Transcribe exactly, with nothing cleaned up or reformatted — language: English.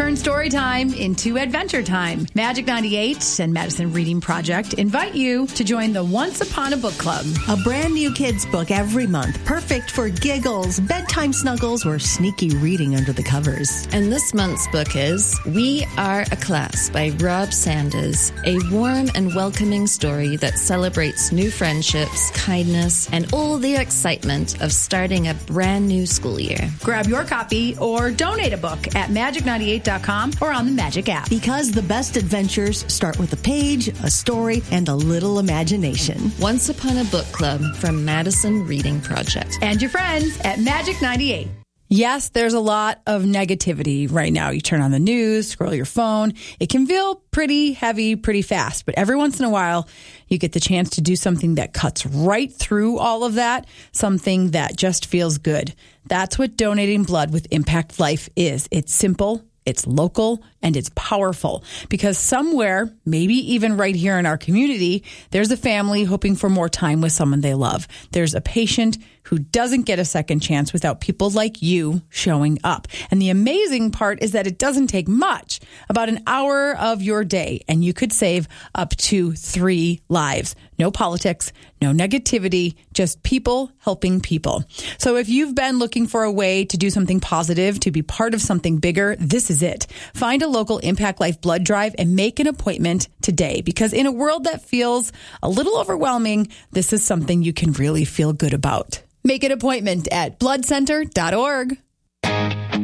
Turn story time into adventure time. Magic ninety-eight and Madison Reading Project invite you to join the Once Upon a Book Club. A brand new kids book every month, perfect for giggles, bedtime snuggles, or sneaky reading under the covers. And this month's book is We Are a Class by Rob Sanders, a warm and welcoming story that celebrates new friendships, kindness, and all the excitement of starting a brand new school year. Grab your copy or donate a book at magic ninety-eight dot com or on the Magic app. Because the best adventures start with a page, a story, and a little imagination. Once Upon a Book Club from Madison Reading Project. And your friends at Magic ninety-eight. Yes, there's a lot of negativity right now. You turn on the news, scroll your phone. It can feel pretty heavy, pretty fast. But every once in a while, you get the chance to do something that cuts right through all of that, something that just feels good. That's what donating blood with Impact Life is. It's simple, it's local, and it's powerful because somewhere, maybe even right here in our community, there's a family hoping for more time with someone they love. There's a patient who doesn't get a second chance without people like you showing up. And the amazing part is that it doesn't take much, about an hour of your day, and you could save up to three lives. No politics, no negativity, just people helping people. So if you've been looking for a way to do something positive, to be part of something bigger, this is it. Find a local Impact Life blood drive and make an appointment today, because in a world that feels a little overwhelming, this is something you can really feel good about. Make an appointment at blood center dot org.